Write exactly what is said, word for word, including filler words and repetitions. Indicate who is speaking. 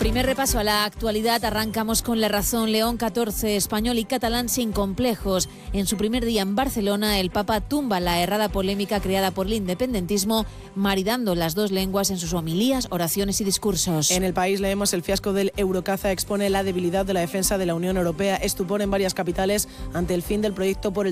Speaker 1: Primer repaso a la actualidad, arrancamos con La Razón. León catorce, español y catalán sin complejos. En su primer día en Barcelona, el Papa tumba la errada polémica creada por el independentismo, maridando las dos lenguas en sus homilías, oraciones y discursos.
Speaker 2: En El País leemos: el fiasco del Eurocaza expone la debilidad de la defensa de la Unión Europea. Estupor en varias capitales ante el fin del proyecto por el